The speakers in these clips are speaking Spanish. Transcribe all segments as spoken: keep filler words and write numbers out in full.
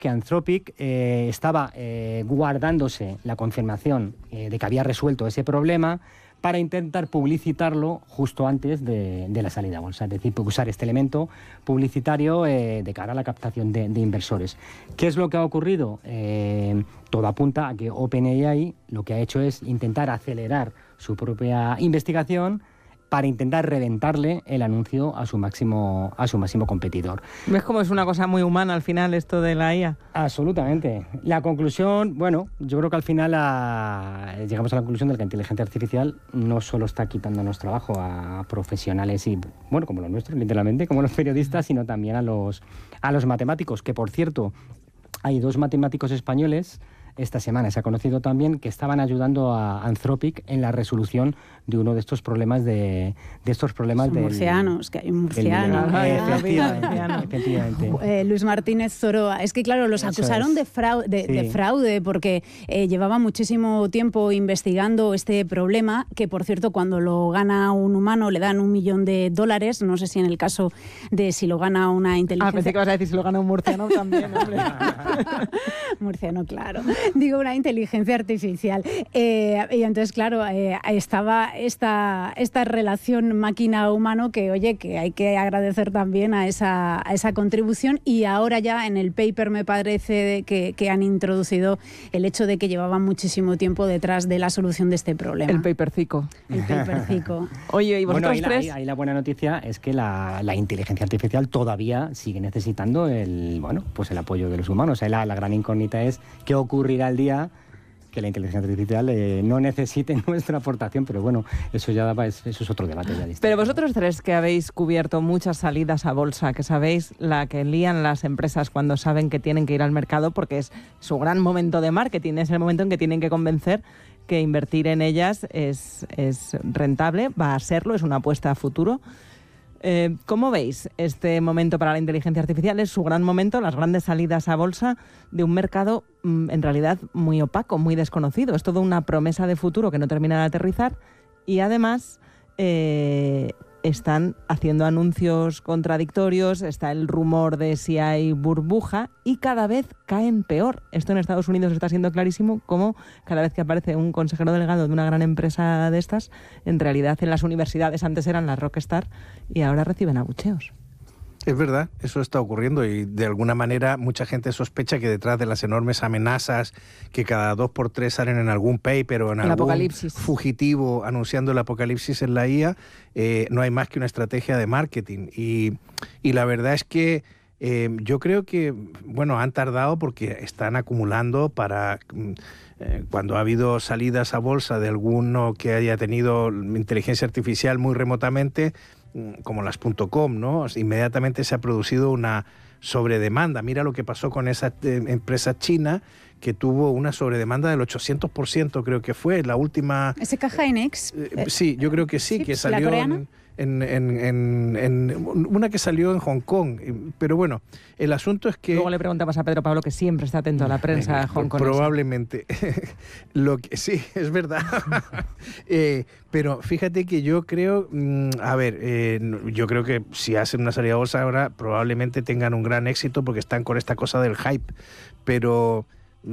que Anthropic eh, estaba eh, guardándose la confirmación eh, de que había resuelto ese problema para intentar publicitarlo justo antes de, de la salida a bolsa, es decir, usar este elemento publicitario eh, de cara a la captación de, de inversores. ¿Qué es lo que ha ocurrido? Eh, todo apunta a que OpenAI lo que ha hecho es intentar acelerar su propia investigación para intentar reventarle el anuncio a su máximo a su máximo competidor. ¿Ves cómo es una cosa muy humana al final esto de la I A? Absolutamente. La conclusión, bueno, yo creo que al final a, llegamos a la conclusión de que la inteligencia artificial no solo está quitándonos trabajo a profesionales y, bueno, como los nuestros, literalmente, como los periodistas, sino también a los, a los matemáticos, que por cierto, hay dos matemáticos españoles. Esta semana se ha conocido también que estaban ayudando a Anthropic en la resolución de uno de estos problemas de, de estos problemas de murcianos, que hay un murciano. Del, eh, efectivamente, efectivamente. Eh, Luis Martínez Zoroa. Es que claro, los Eso acusaron es. de fraude, de, sí. de fraude porque eh, llevaba muchísimo tiempo investigando este problema, que por cierto cuando lo gana un humano le dan un millón de dólares. No sé si en el caso de si lo gana una inteligencia. Ah, pensé que ibas a decir si lo gana un murciano también, hombre. Murciano, claro. Digo, una inteligencia artificial. Eh, y entonces, claro, eh, estaba esta, esta relación máquina-humano que, oye, que hay que agradecer también a esa, a esa contribución. Y ahora ya en el paper me parece que, que han introducido el hecho de que llevaban muchísimo tiempo detrás de la solución de este problema. El papercico. El papercico. Oye, ¿y vosotros bueno, ahí, tres? La, ahí, ahí la buena noticia es que la, la inteligencia artificial todavía sigue necesitando el, bueno, pues el apoyo de los humanos. O sea, la, la gran incógnita es qué ocurre al día que la inteligencia artificial eh, no necesite nuestra aportación, pero bueno, eso ya daba, eso es otro debate ya distinto. Pero vosotros tres que habéis cubierto muchas salidas a bolsa, que sabéis la que lían las empresas cuando saben que tienen que ir al mercado porque es su gran momento de marketing, es el momento en que tienen que convencer que invertir en ellas es, es rentable, va a serlo, es una apuesta a futuro. Eh, ¿Cómo veis este momento para la inteligencia artificial? Es su gran momento, las grandes salidas a bolsa de un mercado mmm, en realidad muy opaco, muy desconocido. Es toda una promesa de futuro que no termina de aterrizar y además eh, están haciendo anuncios contradictorios, está el rumor de si hay burbuja y cada vez caen peor. Esto en Estados Unidos está siendo clarísimo, como cada vez que aparece un consejero delegado de una gran empresa de estas, en realidad en las universidades antes eran las rockstar y ahora reciben abucheos. Es verdad, eso está ocurriendo y de alguna manera mucha gente sospecha que detrás de las enormes amenazas que cada dos por tres salen en algún paper o en el algún apocalipsis. fugitivo anunciando el apocalipsis en la I A, eh, no hay más que una estrategia de marketing. Y, y la verdad es que eh, yo creo que, bueno, han tardado porque están acumulando para... Eh, cuando ha habido salidas a bolsa de alguno que haya tenido inteligencia artificial muy remotamente, como las .com, ¿no? Inmediatamente se ha producido una sobredemanda. Mira lo que pasó con esa eh, empresa china que tuvo una sobredemanda del ochocientos por ciento, creo que fue la última... ¿Ese Caja Inex? Eh, sí, yo creo que sí, sí que salió... ¿La coreana? En, en, en, en una que salió en Hong Kong, pero bueno, el asunto es que... Luego le preguntamos a Pedro Pablo, que siempre está atento a la prensa de Hong Kong. Probablemente. Lo que, sí, es verdad. eh, pero fíjate que yo creo, a ver, eh, yo creo que si hacen una salida a bolsa ahora probablemente tengan un gran éxito porque están con esta cosa del hype, pero...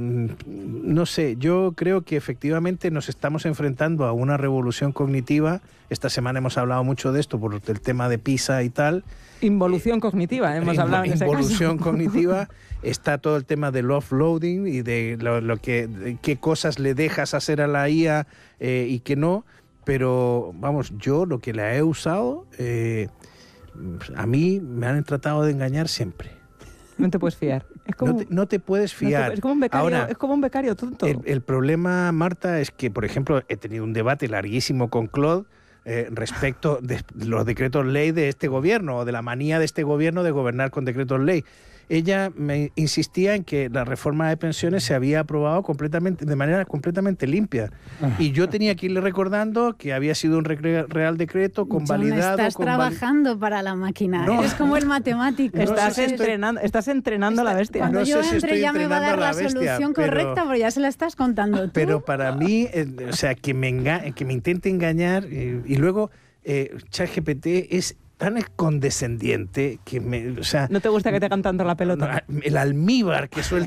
No sé, yo creo que efectivamente nos estamos enfrentando a una revolución cognitiva. Esta semana hemos hablado mucho de esto por el tema de PISA y tal. Involución cognitiva, hemos Invo- hablado en ese Involución caso. cognitiva. Está todo el tema del offloading y de lo, lo que, de qué cosas le dejas hacer a la I A eh, y qué no. Pero, vamos, yo lo que la he usado, eh, a mí me han tratado de engañar siempre. No te puedes fiar. Es como, no, te, no te puedes fiar. No te, es, como un becario, Ahora, es como un becario tonto. El, el problema, Marta, es que, por ejemplo, he tenido un debate larguísimo con Claude eh, respecto de los decretos ley de este gobierno o de la manía de este gobierno de gobernar con decretos ley. Ella me insistía en que la reforma de pensiones se había aprobado completamente, de manera completamente limpia. Y yo tenía que irle recordando que había sido un re- real decreto convalidado. John, estás con trabajando vali- para la máquina. No. Eres como el matemático. No estás, sé si entrenando, estoy... estás entrenando Está, a la bestia. Cuando no yo sé si entre estoy ya me va a dar entrenando la, a la bestia, solución pero, correcta, porque ya se la estás contando tú. Pero para mí, eh, o sea, que me, enga- que me intente engañar eh, y luego eh, ChatGPT es tan condescendiente que me, o sea... ¿No te gusta que te hagan tanto la pelota? El almíbar que suelta